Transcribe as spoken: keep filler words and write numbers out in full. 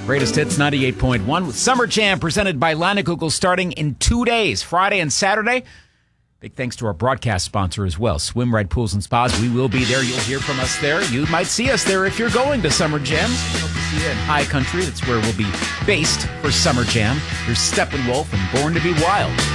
Greatest Hits ninety-eight point one with Summer Jam presented by Leinenkugel's starting in two days, Friday and Saturday. Big thanks to our broadcast sponsor as well, Swim Right Pools and Spas. We will be there. You'll hear from us there. You might see us there if you're going to Summer Jams. Hope to see you in High Country. That's where we'll be based for Summer Jam. Here's Steppenwolf and Born to be Wild.